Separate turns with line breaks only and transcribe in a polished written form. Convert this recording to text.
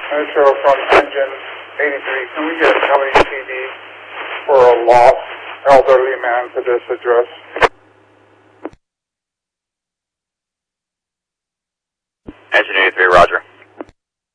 Metro from engine 83. Can we get LAPD for a lost elderly man to this address?
Engine 83, roger.